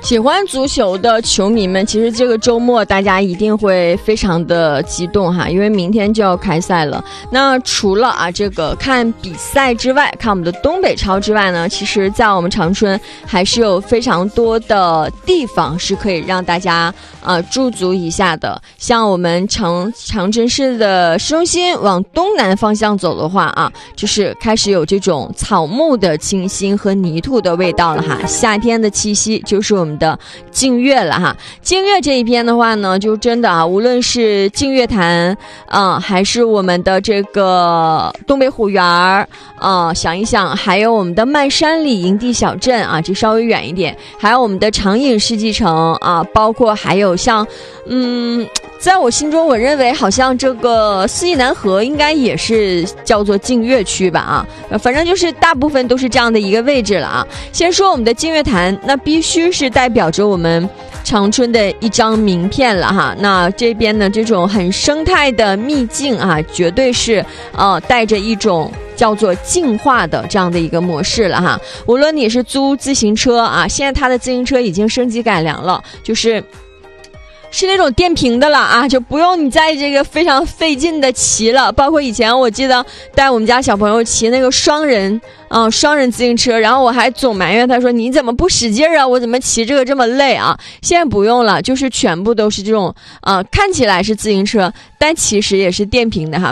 喜欢足球的球迷们，其实这个周末大家一定会非常的激动哈，因为明天就要开赛了。那除了这个看比赛之外，看我们的东北超之外呢，其实在我们长春还是有非常多的地方是可以让大家驻足一下的。像我们长春市的市中心往东南方向走的话就是开始有这种草木的清新和泥土的味道了哈。夏天的气息就是我们的净月了哈。净月这一边的话呢，就真的无论是净月潭还是我们的这个东北虎园想一想，还有我们的漫山里营地小镇这稍微远一点，还有我们的长影世纪城包括还有像在我心中我认为好像这个四季南河应该也是叫做净月区吧反正就是大部分都是这样的一个位置了先说我们的净月潭，那必须是代表着我们长春的一张名片了哈。那这边的这种很生态的秘境绝对是带着一种叫做净化的这样的一个模式了哈。无论你是租自行车现在它的自行车已经升级改良了，是那种电瓶的了就不用你在这个非常费劲的骑了。包括以前我记得带我们家小朋友骑那个双人自行车，然后我还总埋怨他说你怎么不使劲我怎么骑这个这么累现在不用了，就是全部都是这种看起来是自行车，但其实也是电瓶的哈。